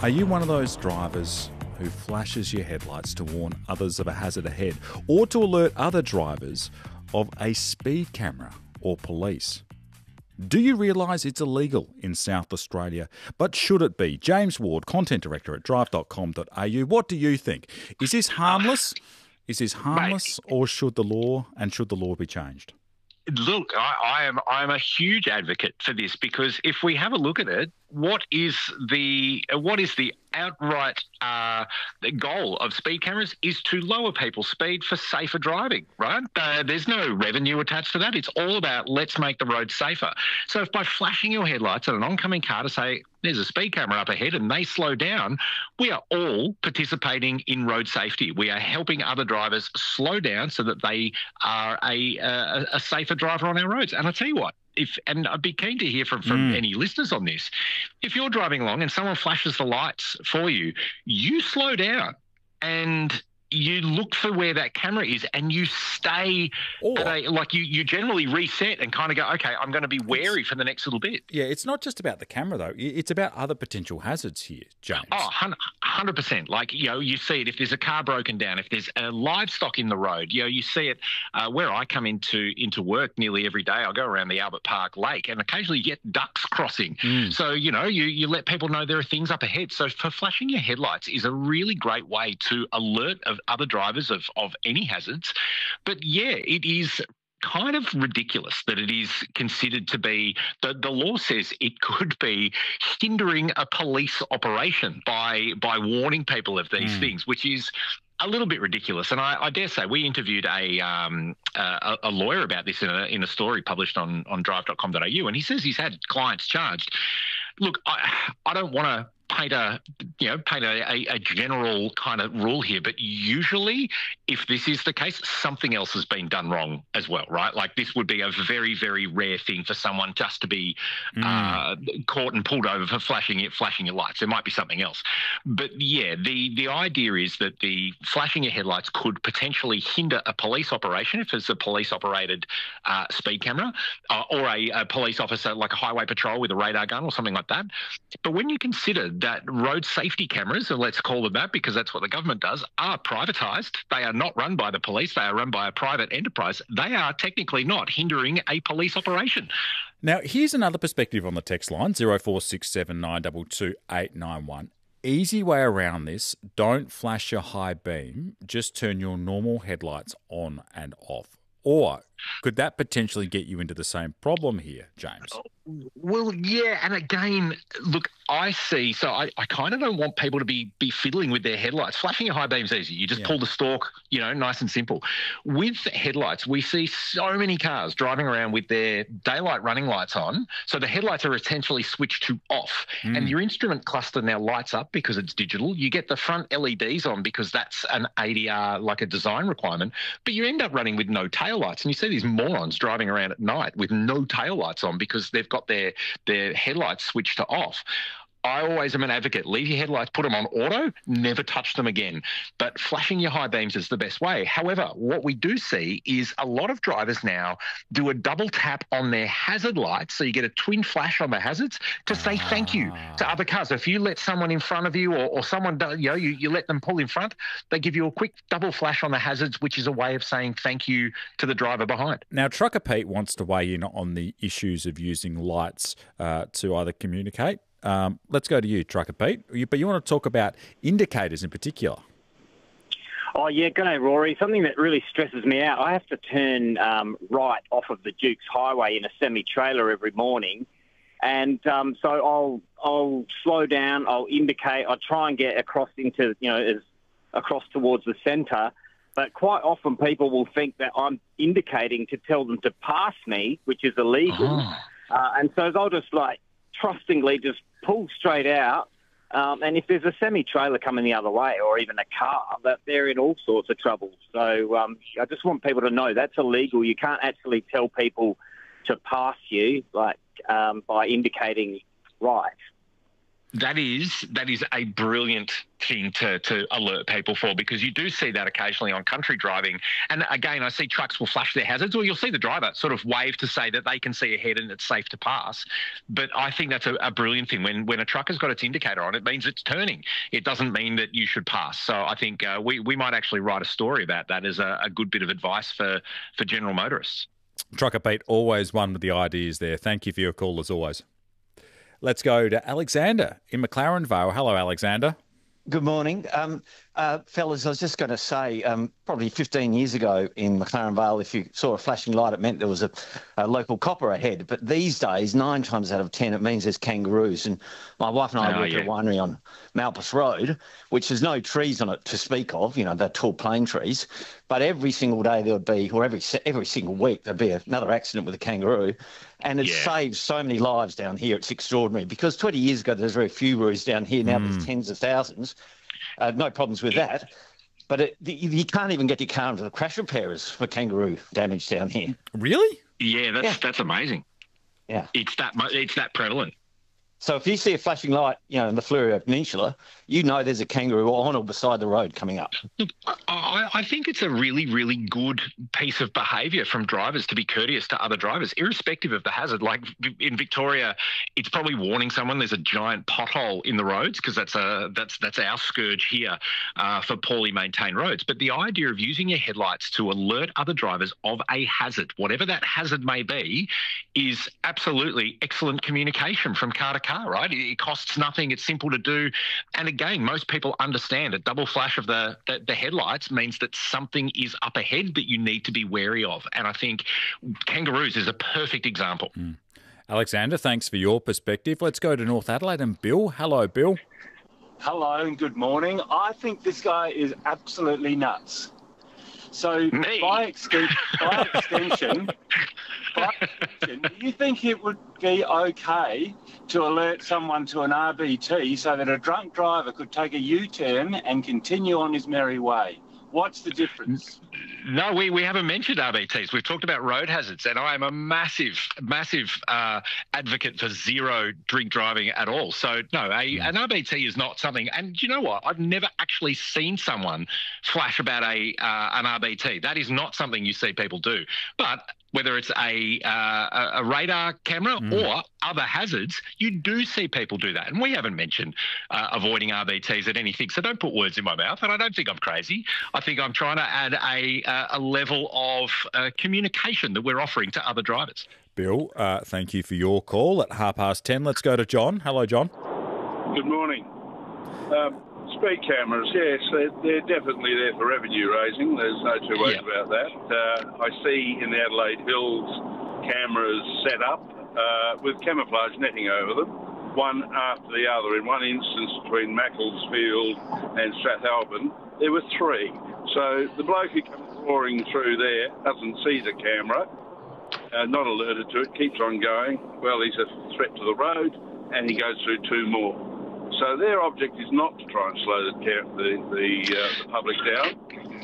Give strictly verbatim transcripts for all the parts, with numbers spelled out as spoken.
Are you one of those drivers who flashes your headlights to warn others of a hazard ahead or to alert other drivers of a speed camera or police? Do you realise it's illegal in South Australia? But should it be? James Ward, Content Director at drive dot com dot a u. What do you think? Is this harmless? Is this harmless or should the law and should the law be changed? Look, I, I am I'm a huge advocate for this because if we have a look at it, what is the what is the outright uh, the goal of speed cameras is to lower people's speed for safer driving, right? Uh, there's no revenue attached to that. It's all about let's make the road safer. So if by flashing your headlights at an oncoming car to say there's a speed camera up ahead and they slow down, we are all participating in road safety. We are helping other drivers slow down so that they are a, a, a safer driver on our roads. And I tell you what, If and I'd be keen to hear from, from mm. any listeners on this. If you're driving along and someone flashes the lights for you, you slow down and you look for where that camera is and you stay or, at a, like you, you generally reset and kind of go, okay, I'm going to be wary for the next little bit. Yeah, it's not just about the camera though. It's about other potential hazards here, James. Oh, one hundred percent. Like, you know, you see it if there's a car broken down, if there's a livestock in the road, you know, you see it uh, where I come into into work nearly every day. I'll go around the Albert Park Lake and occasionally you get ducks crossing. Mm. So, you know, you, you let people know there are things up ahead. So for flashing your headlights is a really great way to alert of other drivers of, of any hazards. But yeah, it is kind of ridiculous that it is considered to be, the, the law says it could be hindering a police operation by by warning people of these mm. things, which is a little bit ridiculous. And I, I dare say we interviewed a um, a, a lawyer about this in a in a story published on, on drive dot com dot a u, and he says he's had clients charged. Look, I, I don't want to paint a you know paint a, a, a general kind of rule here, but usually if this is the case, something else has been done wrong as well, right? Like this would be a very, very rare thing for someone just to be mm. uh, caught and pulled over for flashing it, flashing your lights. There might be something else. But yeah, the, the idea is that the flashing your headlights could potentially hinder a police operation if it's a police operated uh, speed camera uh, or a, a police officer like a highway patrol with a radar gun or something like that. But when you consider that road safety cameras, and let's call them that because that's what the government does, are privatised. They are not run by the police. They are run by a private enterprise. They are technically not hindering a police operation. Now, here's another perspective on the text line, zero four six seven nine two two eight nine one. Easy way around this, don't flash your high beam, just turn your normal headlights on and off. Or could that potentially get you into the same problem here, James? Well, yeah, and again, look, I see, so I, I kind of don't want people to be be fiddling with their headlights. Flashing a high beam's easy. You just yeah. pull the stalk, you know, nice and simple. With headlights, we see so many cars driving around with their daylight running lights on, so the headlights are essentially switched to off, mm. and your instrument cluster now lights up because it's digital. You get the front L E Ds on because that's an A D R, like a design requirement, but you end up running with no taillights, and you see these morons driving around at night with no taillights on because they've got their their headlights switched to off. I always am an advocate. Leave your headlights, put them on auto, never touch them again. But flashing your high beams is the best way. However, what we do see is a lot of drivers now do a double tap on their hazard lights, so you get a twin flash on the hazards to say ah. thank you to other cars. So if you let someone in front of you or, or someone, you know, you, you let them pull in front, they give you a quick double flash on the hazards, which is a way of saying thank you to the driver behind. Now, Trucker Pete wants to weigh in on the issues of using lights uh, to either communicate. Um, let's go to you, Trucker Pete. You, but you want to talk about indicators in particular. Oh, yeah, good day, Rory. Something that really stresses me out, I have to turn um, right off of the Dukes Highway in a semi-trailer every morning. And um, so I'll I'll slow down, I'll indicate, I'll try and get across into, you know, as across towards the centre. But quite often people will think that I'm indicating to tell them to pass me, which is illegal. Oh. Uh, and so I'll just, like, trustingly just pull straight out. Um, and if there's a semi-trailer coming the other way or even a car, that they're in all sorts of trouble. So um, I just want people to know that's illegal. You can't actually tell people to pass you like um, by indicating right. That is that is a brilliant thing to, to alert people for, because you do see that occasionally on country driving. And again, I see trucks will flash their hazards, or you'll see the driver sort of wave to say that they can see ahead and it's safe to pass. But I think that's a, a brilliant thing. When when a truck has got its indicator on, it means it's turning. It doesn't mean that you should pass. So I think uh, we, we might actually write a story about that as a, a good bit of advice for, for general motorists. Trucker Pete, always one with the ideas there. Thank you for your call as always. Let's go to Alexander in McLaren Vale. Hello, Alexander. Good morning. Um, uh, fellas, I was just going to say, um, probably fifteen years ago in McLaren Vale, if you saw a flashing light, it meant there was a, a local copper ahead. But these days, nine times out of ten, it means there's kangaroos. And my wife and I Oh, work yeah. at a winery on Malpas Road, which has no trees on it to speak of, you know, they're tall plane trees. But every single day there would be, or every every single week, there'd be another accident with a kangaroo. And it Yeah. saves so many lives down here. It's extraordinary. Because twenty years ago, there's very few roos down here. Now there's tens of thousands. Uh, no problems with that. But it, you, you can't even get your car into the crash repairers for kangaroo damage down here. Really? Yeah, that's Yeah. that's amazing. Yeah. It's that mu- it's that prevalent. So if you see a flashing light, you know, in the Fleurieu Peninsula, you know there's a kangaroo on or beside the road coming up. Look, I, I think it's a really, really good piece of behaviour from drivers to be courteous to other drivers, irrespective of the hazard. Like in Victoria, it's probably warning someone there's a giant pothole in the roads, because that's a that's that's our scourge here uh, for poorly maintained roads. But the idea of using your headlights to alert other drivers of a hazard, whatever that hazard may be, is absolutely excellent communication from car to car. Right? It costs nothing. It's simple to do. And again, most people understand a double flash of the, the, the headlights means that something is up ahead that you need to be wary of. And I think kangaroos is a perfect example. Mm. Alexander, thanks for your perspective. Let's go to North Adelaide and Bill. Hello, Bill. Hello and good morning. I think this guy is absolutely nuts. So Me? by, exten- by extension, by extension, do you think it would be okay to alert someone to an R B T so that a drunk driver could take a U-turn and continue on his merry way? What's the difference? No, we, we haven't mentioned R B Ts. We've talked about road hazards, and I am a massive, massive uh, advocate for zero drink driving at all. So, no, a, an R B T is not something. And you know what? I've never actually seen someone flash about a uh, an R B T. That is not something you see people do. But whether it's a uh, a radar camera mm. or other hazards, you do see people do that. And we haven't mentioned uh, avoiding R B Ts at anything. So don't put words in my mouth. And I don't think I'm crazy. I think I'm trying to add a uh, a level of uh, communication that we're offering to other drivers. Bill, uh, thank you for your call. At half past ten, let's go to John. Hello, John. Good morning. Um, speed cameras, yes, they're, they're definitely there for revenue raising. There's no two ways Yep. about that. Uh, I see in the Adelaide Hills cameras set up uh, with camouflage netting over them, one after the other. In one instance between Macclesfield and Strathalbyn, there were three. So the bloke who comes roaring through there doesn't see the camera, uh, not alerted to it, keeps on going. Well, he's a threat to the road, and he goes through two more. So their object is not to try and slow the the, the, uh, the public down.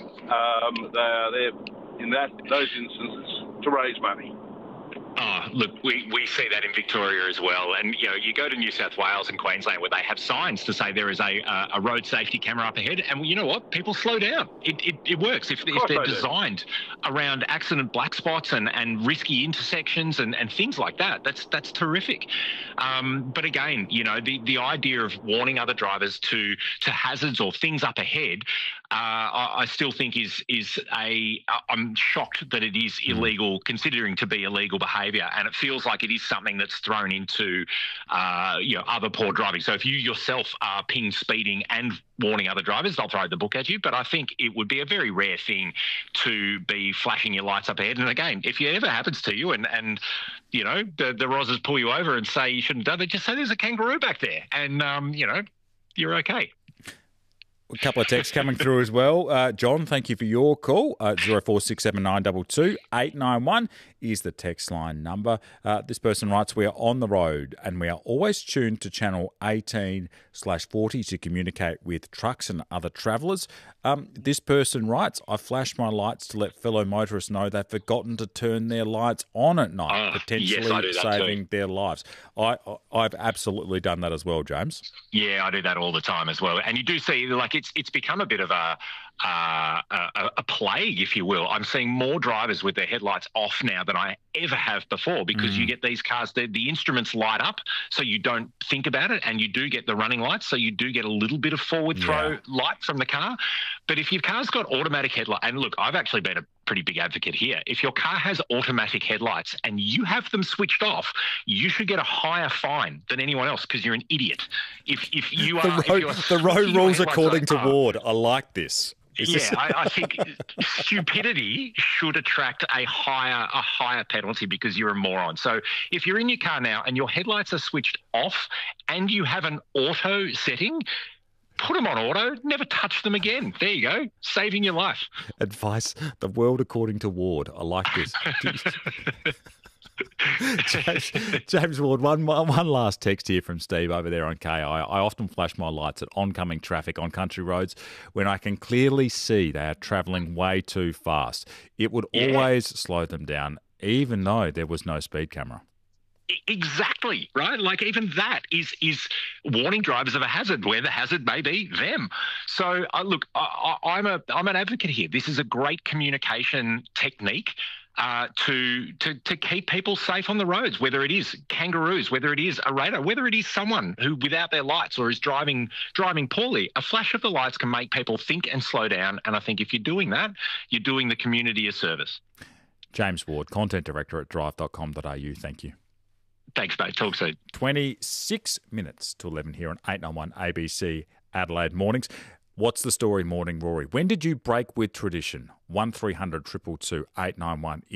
Um, they are there in that those instances to raise money. Oh, look, we, we see that in Victoria as well. And, you know, you go to New South Wales and Queensland where they have signs to say there is a uh, a road safety camera up ahead. And you know what? People slow down. It it, it works. If, if they're designed around accident black spots and, and risky intersections and, and things like that, that's that's terrific. Um, but again, you know, the, the idea of warning other drivers to to hazards or things up ahead, uh, I, I still think is is a. I'm shocked that it is illegal, considering to be illegal behaviour. And it feels like it is something that's thrown into, uh, you know, other poor driving. So if you yourself are ping speeding and warning other drivers, they'll throw the book at you. But I think it would be a very rare thing to be flashing your lights up ahead. And again, if it ever happens to you and, and you know, the, the Rozzers pull you over and say you shouldn't have done it, just say there's a kangaroo back there and, um, you know, you're okay. A couple of texts coming through as well. Uh, John, thank you for your call. Uh, zero four six seven nine two two eight nine one is the text line number. Uh, this person writes, we are on the road and we are always tuned to channel eighteen slash forty to communicate with trucks and other travellers. Um, this person writes, I flash my lights to let fellow motorists know they've forgotten to turn their lights on at night, Oh, potentially yes, I do that saving too. their lives. I, I've absolutely done that as well, James. Yeah, I do that all the time as well. And you do see, like, it's it's become a bit of a uh, a, a plague, if you will. I'm seeing more drivers with their headlights off now than I ever have before, because Mm. you get these cars, the, the instruments light up, so you don't think about it, and you do get the running lights, so you do get a little bit of forward throw Yeah. light from the car. But if your car's got automatic headlight, and look, I've actually been a pretty big advocate here. If your car has automatic headlights and you have them switched off, you should get a higher fine than anyone else because you're an idiot. If if you are The if road, you are the road switching your rules headlights according off- to oh, Ward. I like this. Is yeah, this- I, I think stupidity should attract a higher a higher penalty because you're a moron. So if you're in your car now and your headlights are switched off and you have an auto setting, put them on auto, never touch them again. There you go, saving your life. Advice, the world according to Ward. I like this. James, James Ward, one, one last text here from Steve over there on K I. I often flash my lights at oncoming traffic on country roads when I can clearly see they are travelling way too fast. It would Yeah. always slow them down, even though there was no speed camera. Exactly, right? Like even that is is warning drivers of a hazard where the hazard may be them. So uh, look, I, I, I'm a I'm an advocate here. This is a great communication technique uh, to to to keep people safe on the roads. Whether it is kangaroos, whether it is a radar, whether it is someone who without their lights or is driving driving poorly, a flash of the lights can make people think and slow down. And I think if you're doing that, you're doing the community a service. James Ward, Content Director at drive dot com dot a u. Thank you. Thanks, mate. Talk soon. twenty-six minutes to eleven here on eight ninety-one A B C Adelaide Mornings. What's the story, Morning Rory? When did you break with tradition? one three hundred two two two eight nine one